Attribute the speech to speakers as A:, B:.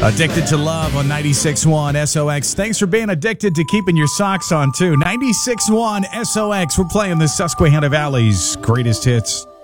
A: Addicted to Love on 96.1 SOX. Thanks for being addicted to keeping your socks on, too. 96.1 SOX. We're playing the Susquehanna Valley's greatest hits.